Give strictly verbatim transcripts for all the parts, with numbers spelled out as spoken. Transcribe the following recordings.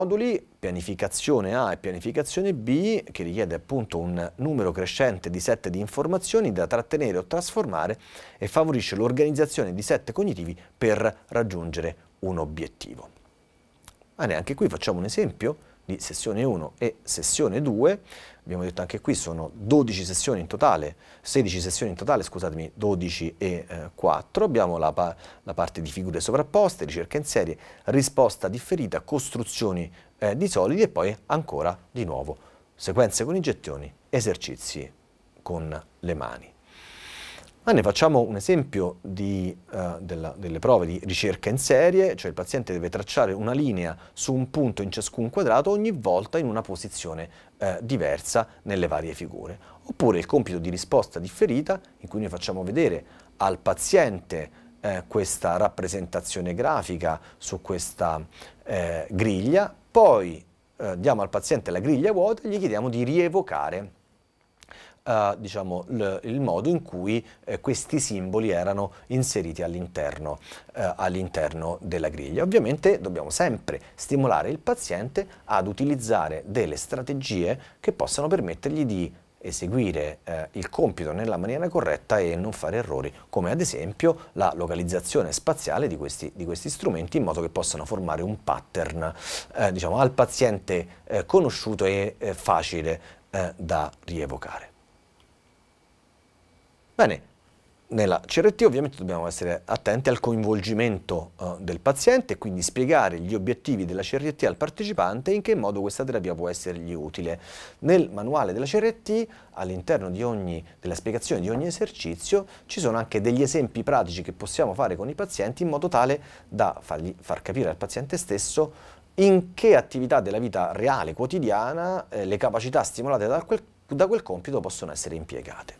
moduli, pianificazione A e pianificazione B, che richiede appunto un numero crescente di set di informazioni da trattenere o trasformare e favorisce l'organizzazione di set cognitivi per raggiungere un obiettivo. Bene, anche qui facciamo un esempio di sessione uno e sessione due. Abbiamo detto anche qui sono dodici sessioni in totale, sedici sessioni in totale, scusatemi, dodici e quattro. Abbiamo la, pa la parte di figure sovrapposte, ricerca in serie, risposta differita, costruzioni eh, di solidi e poi ancora di nuovo sequenze con i gettoni, esercizi con le mani. Ma ne facciamo un esempio di, uh, della, delle prove di ricerca in serie, cioè il paziente deve tracciare una linea su un punto in ciascun quadrato ogni volta in una posizione uh, diversa nelle varie figure. Oppure il compito di risposta differita, in cui noi facciamo vedere al paziente uh, questa rappresentazione grafica su questa uh, griglia, poi uh, diamo al paziente la griglia vuota e gli chiediamo di rievocare Uh, diciamo, il modo in cui eh, questi simboli erano inseriti all'interno uh, all'interno della griglia. Ovviamente dobbiamo sempre stimolare il paziente ad utilizzare delle strategie che possano permettergli di eseguire eh, il compito nella maniera corretta e non fare errori, come ad esempio la localizzazione spaziale di questi, di questi strumenti, in modo che possano formare un pattern eh, diciamo, al paziente eh, conosciuto e eh, facile eh, da rievocare. Bene, nella C R T ovviamente dobbiamo essere attenti al coinvolgimento uh, del paziente e quindi spiegare gli obiettivi della C R T al partecipante e in che modo questa terapia può essergli utile. Nel manuale della C R T, all'interno di ogni, della spiegazione di ogni esercizio, ci sono anche degli esempi pratici che possiamo fare con i pazienti in modo tale da fargli, far capire al paziente stesso in che attività della vita reale, quotidiana, eh, le capacità stimolate da quel, da quel compito possono essere impiegate.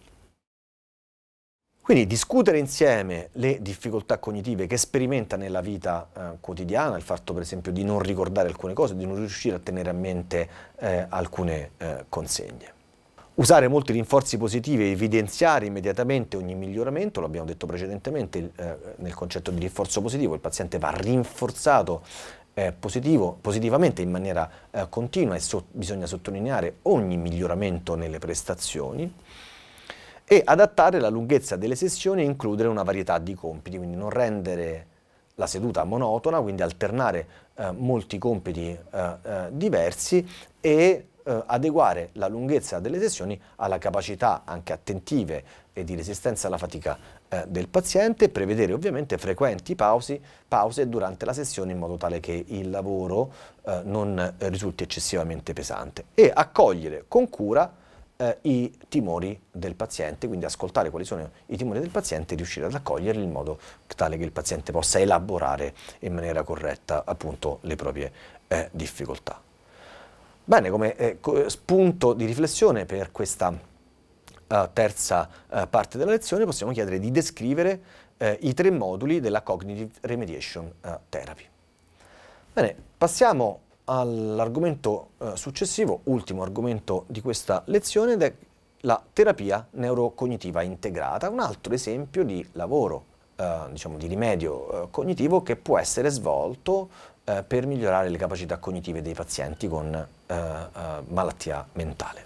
Quindi discutere insieme le difficoltà cognitive che sperimenta nella vita eh, quotidiana, il fatto per esempio di non ricordare alcune cose, di non riuscire a tenere a mente eh, alcune eh, consegne. Usare molti rinforzi positivi e evidenziare immediatamente ogni miglioramento, lo abbiamo detto precedentemente eh, nel concetto di rinforzo positivo, il paziente va rinforzato eh, positivo, positivamente in maniera eh, continua e so- bisogna sottolineare ogni miglioramento nelle prestazioni. E adattare la lunghezza delle sessioni e includere una varietà di compiti, quindi non rendere la seduta monotona, quindi alternare eh, molti compiti eh, eh, diversi e eh, adeguare la lunghezza delle sessioni alla capacità anche attentive e di resistenza alla fatica eh, del paziente, prevedere ovviamente frequenti pausi, pause durante la sessione in modo tale che il lavoro eh, non risulti eccessivamente pesante e accogliere con cura Eh, i timori del paziente, quindi ascoltare quali sono i timori del paziente e riuscire ad accoglierli in modo tale che il paziente possa elaborare in maniera corretta appunto le proprie eh, difficoltà. Bene, come eh, spunto di riflessione per questa uh, terza uh, parte della lezione possiamo chiedere di descrivere uh, i tre moduli della Cognitive Remediation uh, Therapy. Bene, passiamo all'argomento eh, successivo, ultimo argomento di questa lezione, ed è la terapia neurocognitiva integrata, un altro esempio di lavoro, eh, diciamo di rimedio eh, cognitivo che può essere svolto eh, per migliorare le capacità cognitive dei pazienti con eh, eh, malattia mentale.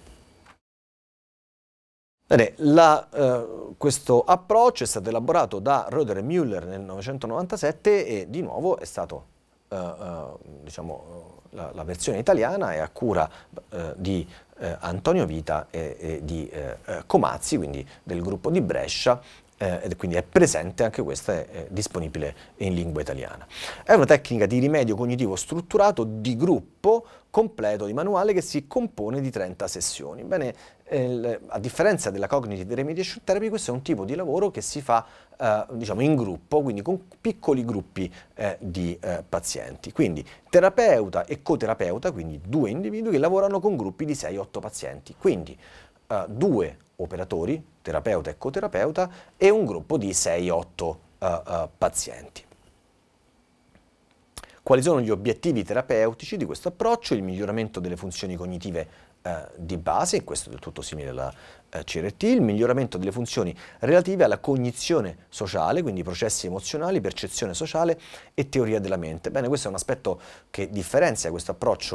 Bene, la, eh, questo approccio è stato elaborato da Roeder e Müller nel millenovecentonovantasette e di nuovo è stato Uh, uh, diciamo, la, la versione italiana è a cura uh, di uh, Antonio Vita e, e di uh, Comazzi, quindi del gruppo di Brescia, eh, ed quindi è presente anche questa, è, è disponibile in lingua italiana. È una tecnica di rimedio cognitivo strutturato di gruppo completo di manuale che si compone di trenta sessioni. Bene, eh, a differenza della Cognitive Remediation Therapy, questo è un tipo di lavoro che si fa eh, diciamo in gruppo, quindi con piccoli gruppi eh, di eh, pazienti. Quindi terapeuta e coterapeuta, quindi due individui che lavorano con gruppi di sei otto pazienti. Quindi eh, due operatori, terapeuta e coterapeuta, e un gruppo di sei otto uh, uh, pazienti. Quali sono gli obiettivi terapeutici di questo approccio? Il miglioramento delle funzioni cognitive eh, di base, questo è del tutto simile alla eh, C R T, il miglioramento delle funzioni relative alla cognizione sociale, quindi processi emozionali, percezione sociale e teoria della mente. Bene, questo è un aspetto che differenzia questo approccio